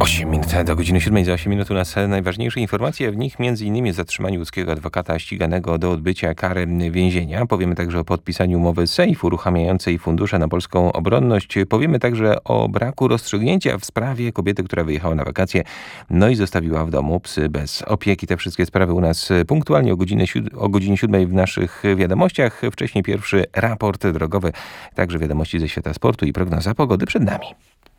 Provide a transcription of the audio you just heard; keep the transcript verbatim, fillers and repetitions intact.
osiem minut do godziny siódmej. Za osiem minut u nas najważniejsze informacje. W nich między innymi zatrzymanie łódzkiego adwokata ściganego do odbycia kary więzienia. Powiemy także o podpisaniu umowy S E I F uruchamiającej fundusze na polską obronność. Powiemy także o braku rozstrzygnięcia w sprawie kobiety, która wyjechała na wakacje, no i zostawiła w domu psy bez opieki. Te wszystkie sprawy u nas punktualnie o godzinie, siód- o godzinie siódmej w naszych wiadomościach. Wcześniej pierwszy raport drogowy, także wiadomości ze świata sportu i prognoza pogody przed nami.